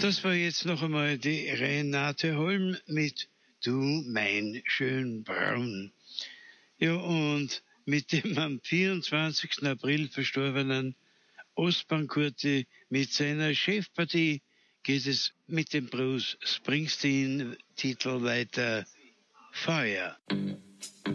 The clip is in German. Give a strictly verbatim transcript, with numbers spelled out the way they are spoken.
Das war jetzt noch einmal die Renate Holm mit Du, mein schön braun. Ja, und mit dem am vierundzwanzigsten April verstorbenen Osman Kurti mit seiner Chefpartie geht es mit dem Bruce Springsteen-Titel weiter. Feuer.